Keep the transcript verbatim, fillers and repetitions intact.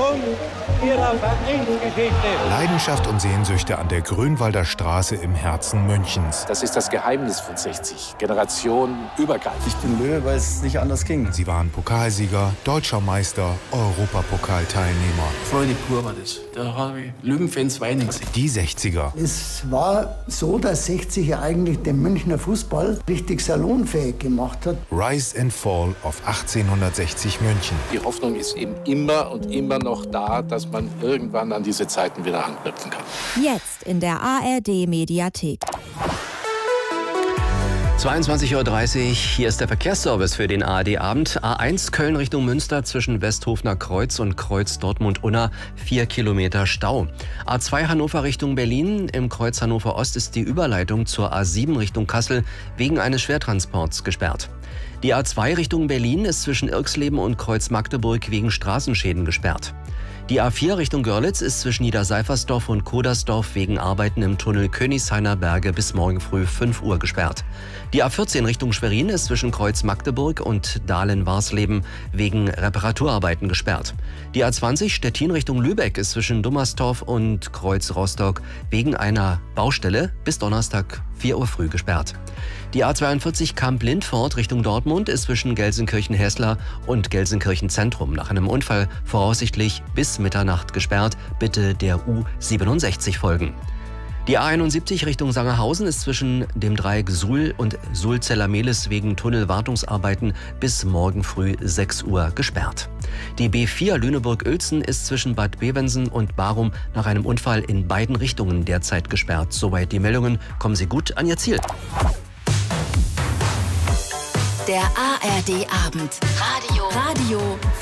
Punkt ihrer Vereinsgeschichte. Leidenschaft und Sehnsüchte an der Grünwalder Straße im Herzen Münchens. Das ist das Geheimnis von sechzig. Generationenübergreifend. Ich bin Löwe, weil es nicht anders ging. Sie waren Pokalsieger, Deutscher Meister, Europapokalteilnehmer. Freude pur war das. Da habe ich Löwenfans weinen gesehen. Die sechziger. Es war so, dass sechzig ja eigentlich den Münchner Fußball richtig salonfähig gemacht hat. Rise and Fall of achtzehnhundertsechzig München. Die Hoffnung ist eben immer und immer noch da, dass man irgendwann an diese Zeiten wieder anknüpfen kann. Jetzt in der A R D-Mediathek. zweiundzwanzig Uhr dreißig, hier ist der Verkehrsservice für den A R D-Abend. A eins Köln Richtung Münster zwischen Westhofener Kreuz und Kreuz Dortmund-Unna, vier Kilometer Stau. A zwei Hannover Richtung Berlin, im Kreuz Hannover Ost ist die Überleitung zur A sieben Richtung Kassel wegen eines Schwertransports gesperrt. Die A zwei Richtung Berlin ist zwischen Irxleben und Kreuz Magdeburg wegen Straßenschäden gesperrt. Die A vier Richtung Görlitz ist zwischen Niederseifersdorf und Kodersdorf wegen Arbeiten im Tunnel Königshainer Berge bis morgen früh fünf Uhr gesperrt. Die A vierzehn Richtung Schwerin ist zwischen Kreuz Magdeburg und Dahlen-Warsleben wegen Reparaturarbeiten gesperrt. Die A zwanzig Stettin Richtung Lübeck ist zwischen Dummerstorf und Kreuz Rostock wegen einer Baustelle bis Donnerstag vier Uhr früh gesperrt. Die A zweiundvierzig Kamp-Lindfort Richtung Dortmund ist zwischen Gelsenkirchen-Hessler und Gelsenkirchen-Zentrum nach einem Unfall voraussichtlich bis Mitternacht gesperrt. Bitte der U siebenundsechzig folgen. Die A einundsiebzig Richtung Sangerhausen ist zwischen dem Dreieck Suhl und Suhl-Zellermehlis wegen Tunnelwartungsarbeiten bis morgen früh sechs Uhr gesperrt. Die B vier Lüneburg-Uelzen ist zwischen Bad Bevensen und Barum nach einem Unfall in beiden Richtungen derzeit gesperrt. Soweit die Meldungen. Kommen Sie gut an Ihr Ziel. Der A R D-Abend. Radio. Radio.